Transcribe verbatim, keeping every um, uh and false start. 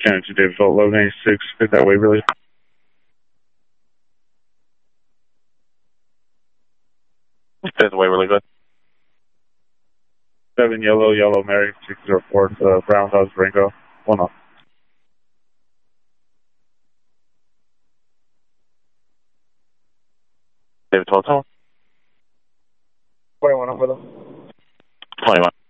County to David Holt, eleven eighty-six, pick that Waverly. Fifth Waverly, good. Seven yellow, yellow Mary, six zero four, uh, Brown House, Ringo, one off. David Holt, twenty-one up with him. twenty-one.